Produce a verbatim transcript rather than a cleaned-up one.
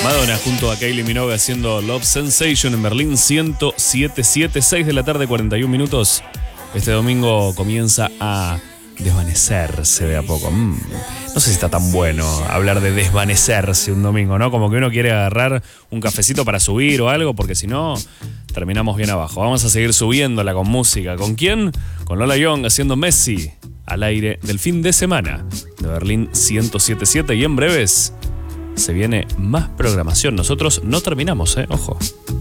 Madonna junto a Kylie Minogue haciendo Love Sensation en Berlín, ciento siete punto siete, seis de la tarde, cuarenta y un minutos. Este domingo comienza a desvanecerse de a poco. Mm, no sé si está tan bueno hablar de desvanecerse un domingo, ¿no? Como que uno quiere agarrar un cafecito para subir o algo, porque si no, terminamos bien abajo. Vamos a seguir subiéndola con música. ¿Con quién? Con Lola Young haciendo Messi al aire del fin de semana de Berlín ciento siete punto siete, y en breves se viene más programación. Nosotros no terminamos, ¿eh? Ojo.